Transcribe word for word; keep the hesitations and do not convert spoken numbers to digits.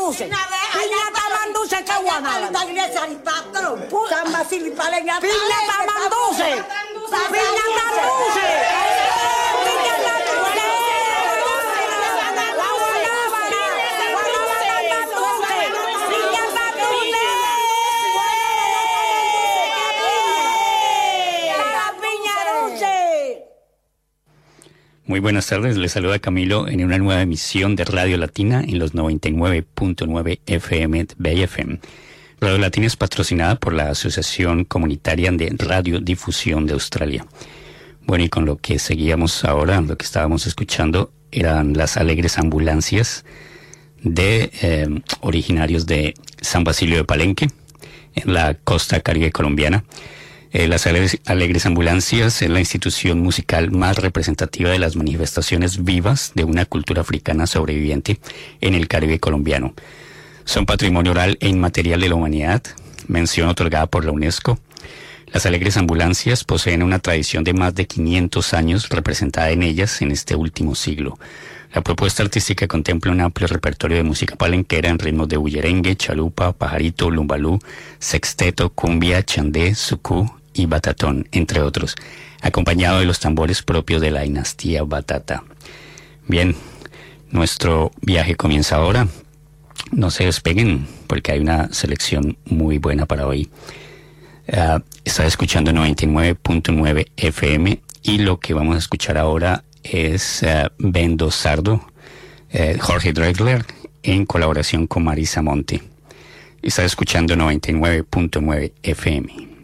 tamanduce. Piña tamanduce que guanaba. San Basilio Paleña. Piña tamanduce. Piña tamanduce. Muy buenas tardes, les saluda Camilo en una nueva emisión de Radio Latina en los noventa y nueve punto nueve F M Bay F M. Radio Latina es patrocinada por la Asociación Comunitaria de Radiodifusión de Australia. Bueno, y con lo que seguíamos ahora, lo que estábamos escuchando eran las alegres ambulancias de eh, originarios de San Basilio de Palenque, en la costa caribe colombiana. Eh, las alegres, alegres ambulancias es la institución musical más representativa de las manifestaciones vivas de una cultura africana sobreviviente en el Caribe colombiano. Son patrimonio oral e inmaterial de la humanidad, mención otorgada por la UNESCO. Las alegres ambulancias poseen una tradición de más de quinientos años representada en ellas en este último siglo. La propuesta artística contempla un amplio repertorio de música palenquera en ritmos de bullerengue, chalupa, pajarito, lumbalú, sexteto, cumbia, chandé, sucú y batatón, entre otros, acompañado de los tambores propios de la dinastía Batata. Bien, nuestro viaje comienza ahora. No se despeguen porque hay una selección muy buena para hoy. Uh, está escuchando noventa y nueve punto nueve F M y lo que vamos a escuchar ahora es uh, Bendo Sardo, uh, Jorge Drexler, en colaboración con Marisa Monte. Está escuchando noventa y nueve punto nueve F M.